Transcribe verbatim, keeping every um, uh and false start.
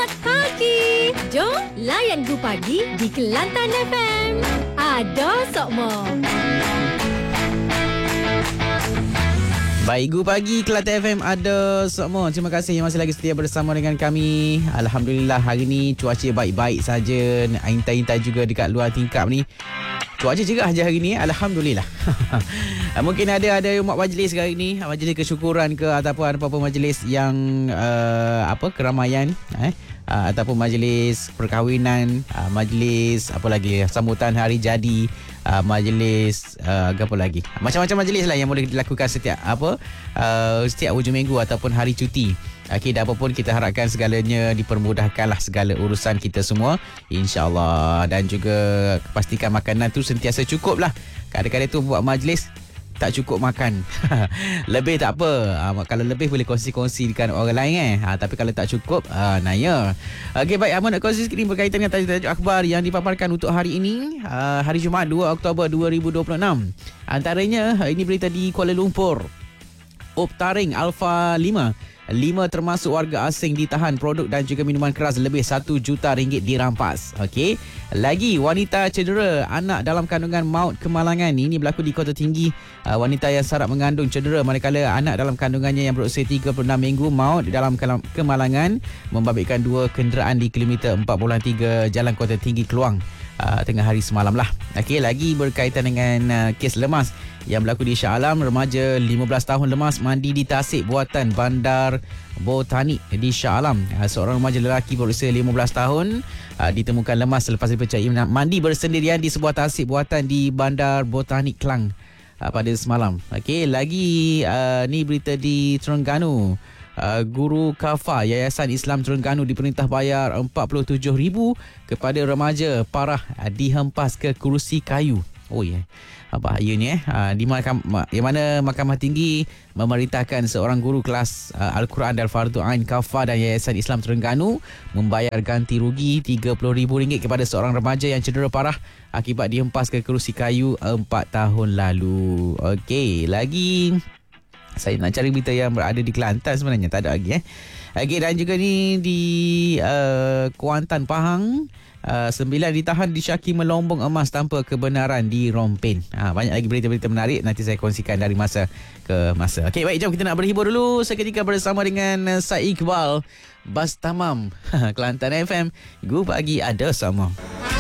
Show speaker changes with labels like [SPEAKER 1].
[SPEAKER 1] Selamat pagi. Jom layan Gu Pagi di Kelantan F M. Ada Sokmo.
[SPEAKER 2] Baik, Gu Pagi Kelantan F M ada semua. Terima kasih yang masih lagi setia bersama dengan kami. Alhamdulillah hari ni cuaca baik-baik saja. Intai-intai juga dekat luar tingkap ni. Cuaca cerah je hari ni. Alhamdulillah. Mungkin ada ada umat majlis hari ni, majlis kesyukuran ke ataupun apa-apa majlis yang uh, apa keramaian eh uh, ataupun majlis perkahwinan, uh, majlis apa lagi sambutan hari jadi, uh, majlis uh, apa lagi. Macam-macam majlis lah yang boleh dilakukan setiap apa uh, setiap hujung minggu ataupun hari cuti. Okey, dah apa pun kita harapkan segalanya dipermudahkanlah segala urusan kita semua, insya-Allah, dan juga pastikan makanan tu sentiasa cukup lah. Kadang-kadang tu buat majlis tak cukup makan. Lebih tak apa. Ha, kalau lebih boleh kongsi-kongsi dengan orang lain eh. Ha, tapi kalau tak cukup, ha, naya. Okey, baik, Ahmad nak kongsi sikit berkaitan dengan tajuk-tajuk akhbar yang dipaparkan untuk hari ini, ha, hari Jumaat dua Oktober dua ribu dua puluh enam. Antaranya ini berita di Kuala Lumpur. Optaring Alpha lima Lima termasuk warga asing ditahan, produk dan juga minuman keras lebih satu juta ringgit dirampas. Okey. Lagi, wanita cedera, anak dalam kandungan maut kemalangan. Ini berlaku di Kota Tinggi. Uh, wanita yang sarap mengandung cedera manakala anak dalam kandungannya yang berusia tiga puluh enam minggu maut dalam kemalangan, membabitkan dua kenderaan di kilometer empat puluh tiga Jalan Kota Tinggi Keluang uh, tengah hari semalam lah. Okey, lagi berkaitan dengan uh, kes lemas yang berlaku di Shah Alam. Remaja lima belas tahun lemas mandi di tasik buatan Bandar Botanik di Shah Alam. Seorang remaja lelaki berusia lima belas tahun ditemukan lemas selepas dipercayai mandi bersendirian di sebuah tasik buatan di Bandar Botanik Kelang pada semalam. Okey, lagi uh, ni berita di Terengganu. Uh, guru Kafa Yayasan Islam Terengganu diperintah bayar empat puluh tujuh ribu kepada remaja parah uh, dihempas ke kerusi kayu. Oh ya. Yeah. Bahayanya eh uh, di mahkam, yang mana Mahkamah Tinggi memerintahkan seorang guru kelas uh, Al-Quran dan Fardu Ain Kafa dan Yayasan Islam Terengganu membayar ganti rugi tiga puluh ribu ringgit kepada seorang remaja yang cedera parah akibat dihempas ke kerusi kayu empat tahun lalu. Okey, lagi saya nak cari berita yang berada di Kelantan, sebenarnya tak ada lagi eh. Okey, dan juga ni di uh, Kuantan Pahang. Uh, sembilan ditahan disyaki melombong emas tanpa kebenaran di Rompin. Ha, banyak lagi berita-berita menarik, nanti saya kongsikan dari masa ke masa. Okey, baik, jom kita nak berhibur dulu seketika bersama dengan uh, Said Iqbal Bastamam. Kelantan F M, Gu Pagi ada sama.